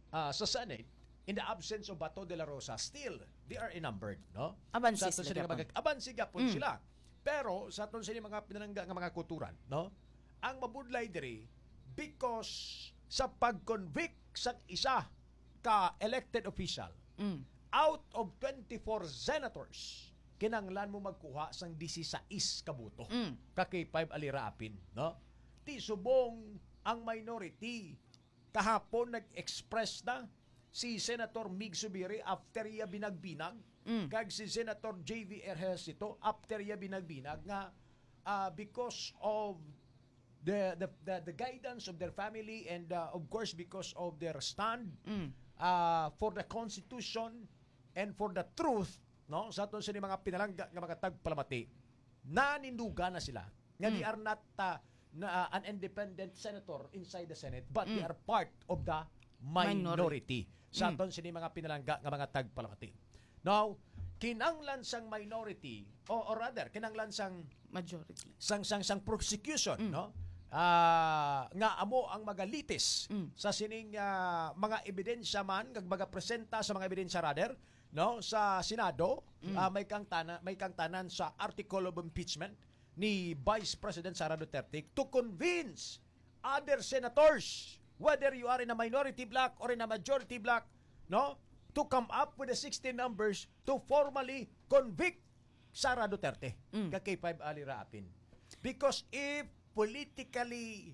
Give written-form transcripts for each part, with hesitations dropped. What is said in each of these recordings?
sa Senate, in the absence of Bato de la Rosa, still, they are innumbered, no? Abansi Sa aton sila sila abansi gapon sila. Pero sa aton sila mga pinalangga nga mga kuturan, no? Ang mabudlay diri because sa pag-convict sa isa ka elected official out of 24 senators kinanglan mo magkuha sang 16 kabuto ka K5 aliraapin, no? Ti subong ang minority kahapon nag-express na si Senator Mig Zubiri after iya binagbinag kag si Senator J.V. Ejercito after iya binagbinag nga because of the guidance of their family and of course because of their stand for the Constitution and for the truth, no, sa aton sini mga pinalangga nga mga tagpalamati, naninduga na sila nga they are not an independent senator inside the Senate but they are part of the minority sa aton sini mga pinalangga nga mga tagpalamati. Now, kinanglan sang minority or rather kinanglan sang majority sang prosecution, no, nga amo ang magalitis sa sining mga ebidensya man kag magapresenta sa mga ebidensya rather, no, sa Senado. May kang tanan sa article of impeachment ni Vice President Sara Duterte to convince other senators, whether you are in a minority bloc or in a majority bloc, no, to come up with the 16 numbers to formally convict Sara Duterte kag K5 aliraapin. Because if politically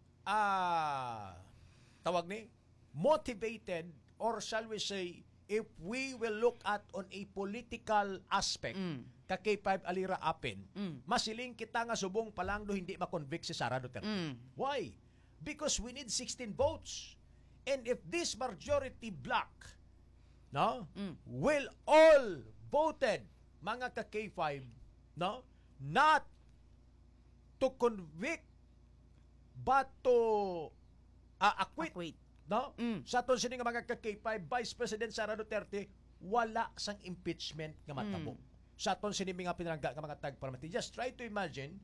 tawag ni motivated, or shall we say, if we will look at on a political aspect ka K5 aliraapin, masiling kita nga subong palang do hindi ma-convict si Sara Duterte. Why? Because we need 16 votes. And if this majority bloc, no, will all voted mga ka K5, no, not to convict but to acquit. No? Sa aton sini nga mga ka K5, Vice President Sara Duterte wala sang impeachment nga matabo. Sa aton sini mga pinalangga nga mga tagpalamati. Just try to imagine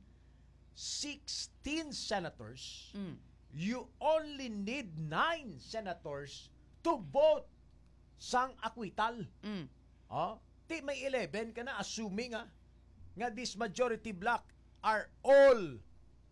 16 senators. You only need 9 senators to vote sang acquittal. Ti may 11 ka na, assuming nga this majority bloc are all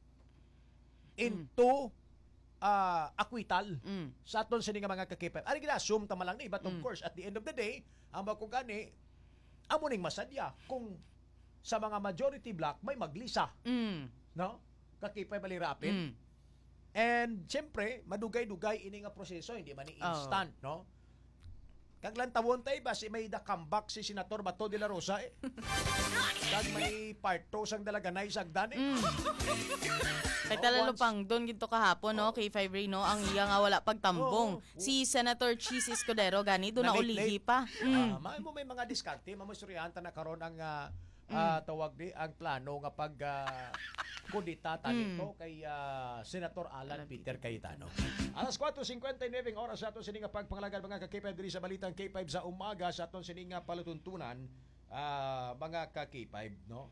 into acquittal sa aton sini nga mga kakipay. Ari gina assume tama lang ni, but of course at the end of the day ang magkugani amo ning masadya kung sa mga majority bloc may maglisa, no, kakipay balirapin. And siyempre madugay-dugay ini nga proseso, hindi man ni instant, no. Kaglan tawon tay ba si may da comeback si Senator Bato de la Rosa kag may parto sang dalaganay sagdan Kay talalo pang doon ginto kahapon, no, kay Five Ray, no, ang iya nga wala pagtambong. Si Senator Cheese Escudero gani do na ulihi pa. May mga diskarte, mamusurihan ta na karon ang tawag di ang plano nga pag kudita tanito kay Senator Alan Peter Cayetano. Alas 4:59 oras sa aton sini nga pagpangalagan mga ka-K5 diri sa balitang K5 sa umaga sa aton sini nga palutuntunan mga ka-K5, no.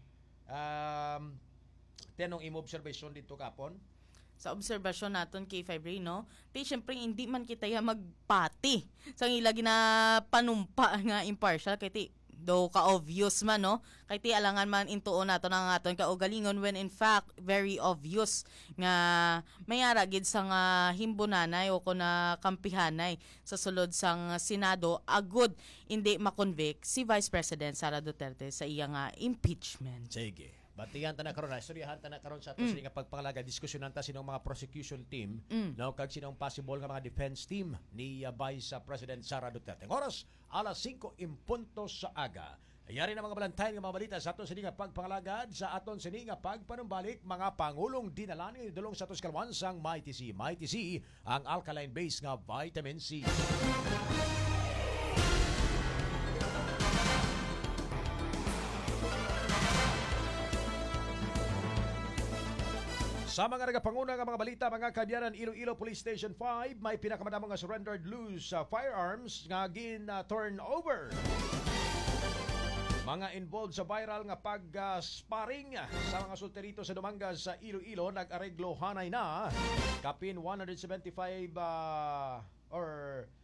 Tenong imo observation dito kapon sa obserbasyon naton kay Fibre, no, ti syempre hindi man kita ya magpati sa ilagi na panumpa nga impartial kay ti do ka obvious man, no, kay ti alangan man intuon naton ang aton kaugalingon when in fact very obvious nga mayara gid sa nga himbunanay o kuna kampihanay sa sulod sang Senado agud hindi makonvict si Vice President Sara Duterte sa iya nga impeachment. Sige. Batihan ta na karon, istoryahan ta na karon sa ato nga pagpangalaga, diskusyonan ta sinong mga prosecution team, no, kag sinong possible nga mga defense team ni Vice President Sara Duterte. Oras alas 5 in punto sa aga. Ayari na mga balantayan nga mga balita sa aton sini nga pagpangalagad sa aton sini nga pagpanumbalik mga pangulong dinalan ni dulong sa atos kalwan sang Mighty C. Mighty C ang alkaline base nga vitamin C. Sa mga nagapanguna nga mga balita, mga kabyanan, Iloilo Police Station 5, may pinakamadamong nga surrendered loose firearms nga turn over. Mga involved sa viral nga pag-sparring sa mga sulterito sa Dumangas sa Iloilo, nag-areglo hanay na kapin 175 or